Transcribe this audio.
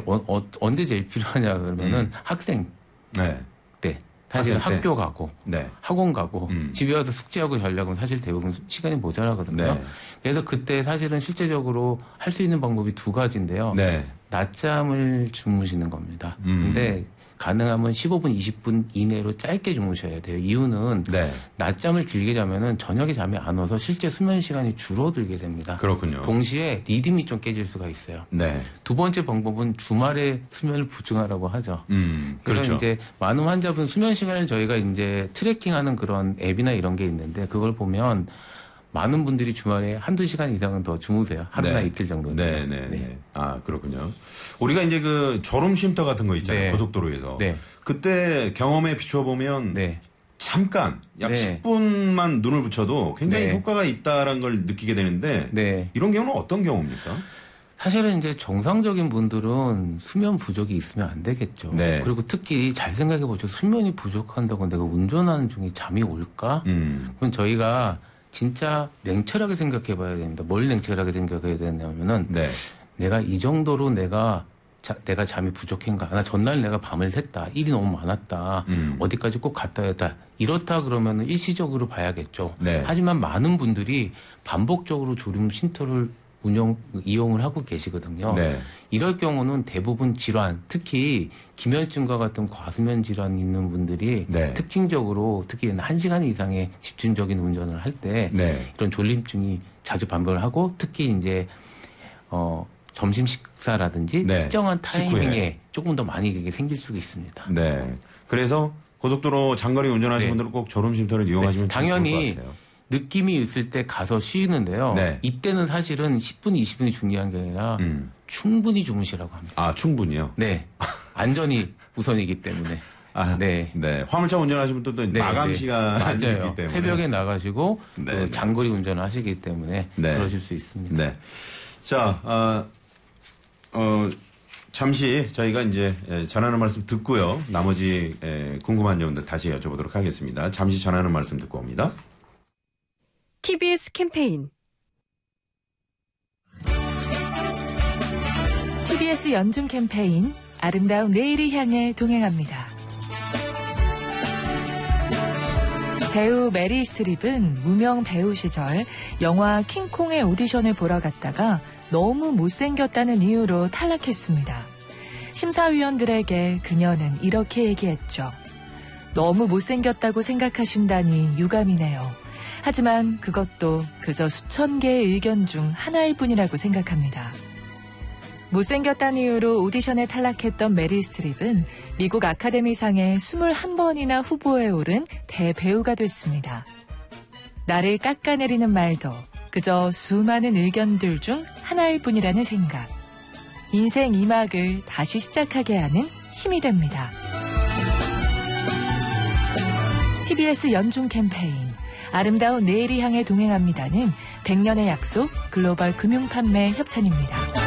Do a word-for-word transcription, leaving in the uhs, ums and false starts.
어, 어, 언제 제일 필요하냐 그러면은 음. 학생 네. 때 사실 학교 때. 가고 네. 학원 가고 음. 집에 와서 숙제하고 자려고 사실 대부분 시간이 모자라거든요. 네. 그래서 그때 사실은 실제적으로 할 수 있는 방법이 두 가지인데요. 네. 낮잠을 주무시는 겁니다. 음. 근데 가능하면 십오 분, 이십 분 이내로 짧게 주무셔야 돼요. 이유는 네. 낮잠을 길게 자면은 저녁에 잠이 안 와서 실제 수면 시간이 줄어들게 됩니다. 그렇군요. 동시에 리듬이 좀 깨질 수가 있어요. 네. 두 번째 방법은 주말에 수면을 보충하라고 하죠. 음, 그래서 그렇죠. 이제 많은 환자분 수면 시간을 저희가 이제 트래킹하는 그런 앱이나 이런 게 있는데 그걸 보면 많은 분들이 주말에 한두 시간 이상은 더 주무세요. 하루나 네. 이틀 정도는. 네, 네, 네. 아, 그렇군요. 우리가 이제 그 졸음 쉼터 같은 거 있잖아요. 네. 고속도로에서. 네. 그때 경험에 비춰보면 네. 잠깐 약 네. 십 분만 눈을 붙여도 굉장히 네. 효과가 있다라는 걸 느끼게 되는데 네. 이런 경우는 어떤 경우입니까? 사실은 이제 정상적인 분들은 수면 부족이 있으면 안 되겠죠. 네. 그리고 특히 잘 생각해 보죠. 수면이 부족한다고 내가 운전하는 중에 잠이 올까? 음. 그럼 저희가 진짜 냉철하게 생각해 봐야 됩니다. 뭘 냉철하게 생각해야 되냐면은 네. 내가 이 정도로 내가 자, 내가 잠이 부족한가? 나 전날 내가 밤을 샜다. 일이 너무 많았다. 음. 어디까지 꼭 갔다 왔다. 이렇다 그러면은 일시적으로 봐야겠죠. 네. 하지만 많은 분들이 반복적으로 졸음 쉼터를 운영, 이용을 하고 계시거든요. 네. 이럴 경우는 대부분 질환, 특히 기면증과 같은 과수면 질환이 있는 분들이 네. 특징적으로 특히 한 시간 이상의 집중적인 운전을 할 때 네. 이런 졸림증이 자주 반복을 하고 특히 이제 어, 점심 식사라든지 네. 특정한 타이밍에 직후에. 조금 더 많이 이게 생길 수가 있습니다. 네. 그래서 고속도로 장거리 운전하시는 네. 분들은 꼭 졸음 쉼터를 이용하시면 네. 당연히 좋을 것 같아요. 느낌이 있을 때 가서 쉬는데요. 네. 이때는 사실은 십 분, 이십 분이 중요한 게 아니라 음. 충분히 주무시라고 합니다. 아, 충분히요? 네. 안전이 우선이기 때문에. 아, 네. 네. 화물차 운전하시는 분들도 네, 마감 네. 시간이 있기 때문에. 새벽에 나가시고 네, 또 장거리 운전을 하시기 때문에 네. 그러실 수 있습니다. 네. 자, 어, 어, 잠시 저희가 이제 전하는 말씀 듣고요. 나머지 궁금한 점들 다시 여쭤보도록 하겠습니다. 잠시 전하는 말씀 듣고 옵니다. 티비에스 캠페인 티비에스 연중 캠페인 아름다운 내일을 향해 동행합니다. 배우 메릴 스트립은 무명 배우 시절 영화 킹콩의 오디션을 보러 갔다가 너무 못생겼다는 이유로 탈락했습니다. 심사위원들에게 그녀는 이렇게 얘기했죠. 너무 못생겼다고 생각하신다니 유감이네요. 하지만 그것도 그저 수천 개의 의견 중 하나일 뿐이라고 생각합니다. 못생겼다는 이유로 오디션에 탈락했던 메릴 스트립은 미국 아카데미상에 이십일 번이나 후보에 오른 대배우가 됐습니다. 나를 깎아내리는 말도 그저 수많은 의견들 중 하나일 뿐이라는 생각. 인생 이 막을 다시 시작하게 하는 힘이 됩니다. 티비에스 연중 캠페인 아름다운 내일을 향해 동행합니다는 백 년의 약속 글로벌 금융판매 협찬입니다.